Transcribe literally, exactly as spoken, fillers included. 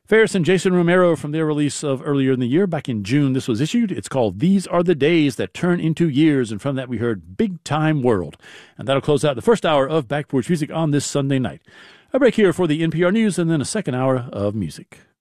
Ferris and Jason Romero from their release of earlier in the year, back in June, this was issued. It's called These Are the Days That Turn Into Years, and from that we heard Big Time World. And that'll close out the first hour of Back Porch Music on this Sunday night. A break here for the N P R News, and then a second hour of music.